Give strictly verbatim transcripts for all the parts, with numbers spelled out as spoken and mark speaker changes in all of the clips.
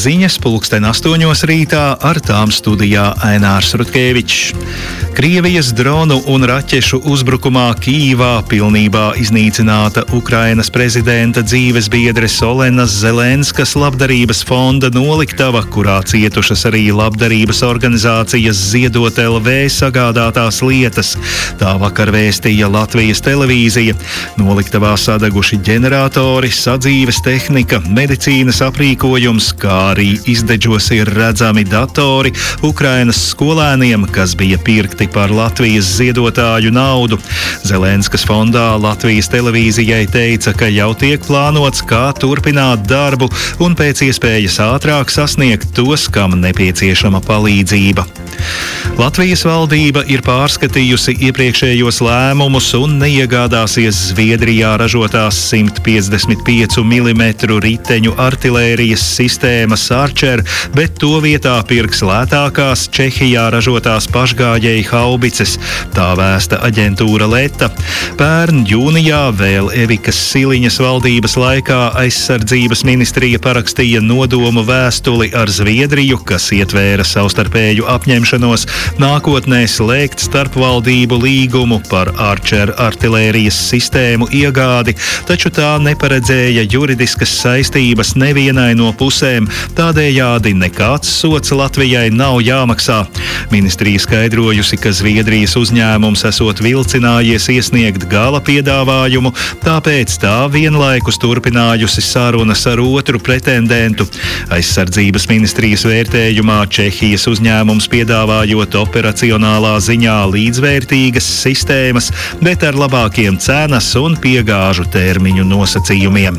Speaker 1: Ziņas pulksten astoņos rītā, ar tām studijā Ainārs Rutkevičs. Krievijas dronu un raķešu uzbrukumā Kijivā pilnībā iznīcināta Ukrainas prezidenta dzīvesbiedres Olenas Zelenskas labdarības fonda noliktava, kurā cietušas arī labdarības organizācijas Ziedot L V sagādātās lietas. Tā vakar vēstīja Latvijas televīzija. Noliktavā sadeguši ģeneratori, sadzīves tehnika, medicīnas aprīkojums, kā arī izdedžos ir redzami datori Ukrainas skolēniem, kas bija pirkti par Latvijas ziedotāju naudu. Zelenskas fondā Latvijas televīzijai teica, ka jau tiek plānots, kā turpināt darbu un pēc iespējas ātrāk sasniegt tos, kam nepieciešama palīdzība. Latvijas valdība ir pārskatījusi iepriekšējos lēmumus un neiegādāsies Zviedrijā ražotās simt piecdesmit piecu milimetru riteņu artilērijas sistēmas Archer, bet to vietā pirks lētākās Čehijā ražotās pašgājēji haubices. Tā vēsta aģentūra Leta. Pērn jūnijā vēl Evikas Siliņas valdības laikā aizsardzības ministrija parakstīja nodomu vēstuli ar Zviedriju, kas ietvēra savstarpēju apņemšanos nākotnē slēgt starpvaldību līgumu par Archer artilērijas sistēmu iegādi, taču tā neparedzēja juridiskas saistības nevienai no pusēm, tādējādi nekāds sots Latvijai nav jāmaksā. Ministrija skaidrojusi, ka Zviedrijas uzņēmums esot vilcinājies iesniegt gala piedāvājumu, tāpēc tā vienlaikus turpinājusi sarunas ar otru pretendentu. Aizsardzības ministrijas vērtējumā Čehijas uzņēmums piedāvājot operacionālā ziņā līdzvērtīgas sistēmas, bet ar labākiem cenas un piegāžu termiņu nosacījumiem.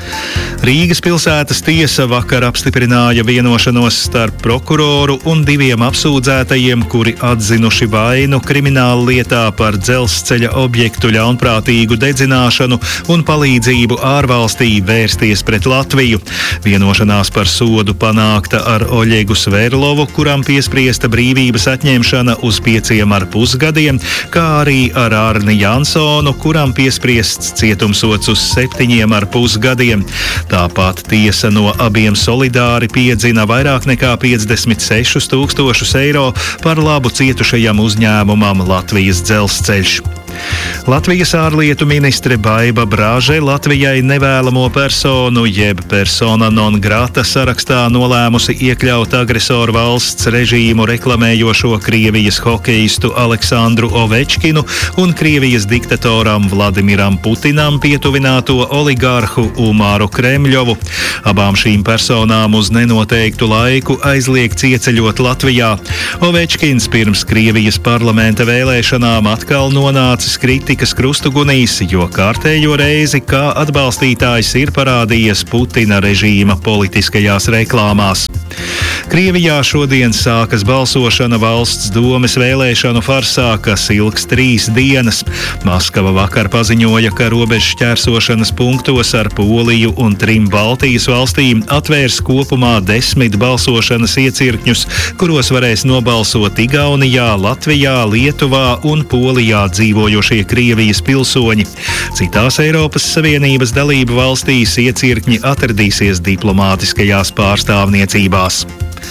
Speaker 1: Rīgas pilsētas tiesa vakar apstiprināja vienošanos starp prokuroru un diviem apsūdzētajiem, kuri atzinuši vainu krimināla lietā par dzelzceļa objektu ļaunprātīgu dedzināšanu un palīdzību ārvalstī vērsties pret Latviju. Vienošanās par sodu panākta ar Oļegu Sverlovu, kuram piespriesta brīvības atņemšana uz pieciem ar pusgadiem, kā arī ar Arni Jansonu, kuram piespriests cietumsods uz septiņiem ar pusgadiem. Tāpat tiesa no abiem solidāri piedzina vairāk nekā piecdesmit sešus tūkstošus eiro par labu cietušajam uzņēmumam Latvijas dzelzceļš. Latvijas ārlietu ministre Baiba Brāže Latvijai nevēlamo personu jeb persona non grata sarakstā nolēmusi iekļaut agresoru valsts režīmu reklamējošo Krievijas hokeistu Aleksandru Ovečkinu un Krievijas diktatoram Vladimiram Putinam pietuvināto oligārhu Umāru Kremļovu. Abām šīm personām uz nenoteiktu laiku aizliegts ieceļot Latvijā. Ovečkins pirms Krievijas parlamenta vēlēšanām atkal nonācis kritikas krustugunīs, jo kārtējo reizi kā atbalstītājs ir parādījies Putina režīma politiskajās reklāmās. Krievijā šodien sākas balsošana valsts domes vēlēšanu farsā, kas ilgs trīs dienas. Maskava vakar paziņoja, ka robežu šķērsošanas punktos ar Poliju un trim Baltijas valstīm atvērs kopumā desmit balsošanas iecirkņus, kuros varēs nobalsot Igaunijā, Latvijā, Lietuvā un Polijā dzīvojošie Krievijas pilsoņi. Citās Eiropas Savienības dalību valstīs iecirkņi atradīsies diplomātiskajās pārstāvniecībās.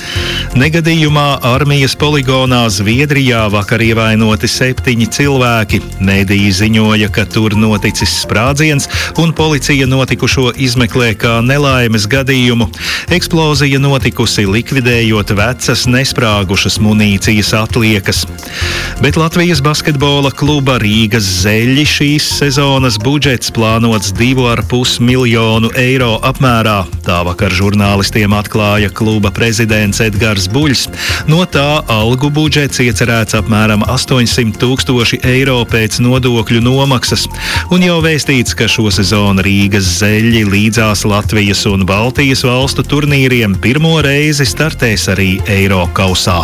Speaker 1: Negadījumā armijas poligonā Zviedrijā vakar ievainoti septiņi cilvēki. Mediji ziņoja, ka tur noticis sprādziens, un policija notikušo izmeklē kā nelaimes gadījumu. Eksplozija notikusi likvidējot vecas nesprāgušas munīcijas atliekas. Bet Latvijas basketbola kluba Rīgas Zeļi šīs sezonas budžets plānots divu ar pus miljonu eiro apmērā. Tā vakar žurnālistiem atklāja kluba prezidents Edgars Buļs. No tā algu budžets iecerēts apmēram astoņsimt tūkstoši eiro pēc nodokļu nomaksas. Un jau vēstīts, ka šo sezonu Rīgas Zeļi līdzās Latvijas un Baltijas valstu turnīriem pirmo reizi startēs arī Eirokausā.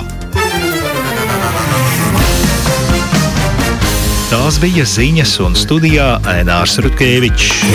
Speaker 1: Tās bija ziņas, un studijā Ainārs Rutkevičs.